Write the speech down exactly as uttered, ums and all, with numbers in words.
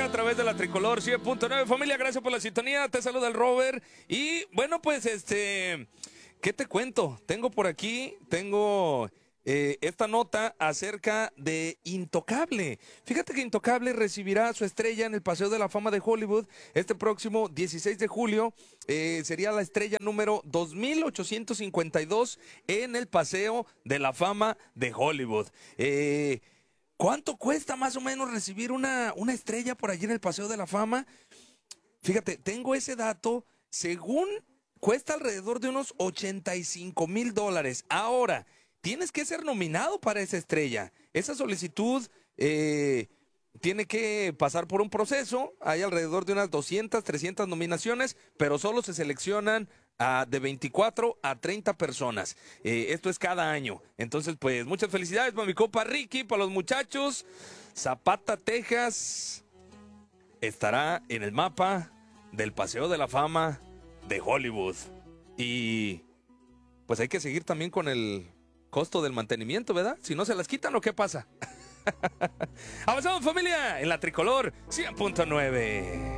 a través de la Tricolor cien punto nueve. Familia, gracias por la sintonía. Te saluda el Robert. Y bueno, pues este, ¿qué te cuento? Tengo por aquí, tengo eh, esta nota acerca de Intocable. Fíjate que Intocable recibirá su estrella en el Paseo de la Fama de Hollywood este próximo dieciséis de julio. Eh, sería la estrella número dos mil ochocientos cincuenta y dos en el Paseo de la Fama de Hollywood. Eh... ¿Cuánto cuesta más o menos recibir una, una estrella por allí en el Paseo de la Fama? Fíjate, tengo ese dato, según cuesta alrededor de unos ochenta y cinco mil dólares. Ahora, tienes que ser nominado para esa estrella. Esa solicitud eh, tiene que pasar por un proceso. Hay alrededor de unas doscientas, trescientas nominaciones, pero solo se seleccionan a de veinticuatro a treinta personas. Eh, esto es cada año. Entonces, pues, muchas felicidades para mi compa Ricky, para los muchachos. Zapata, Texas, estará en el mapa del Paseo de la Fama de Hollywood. Y pues hay que seguir también con el costo del mantenimiento, ¿verdad? Si no se las quitan, ¿o qué pasa? Avanzamos, familia, en la Tricolor cien punto nueve.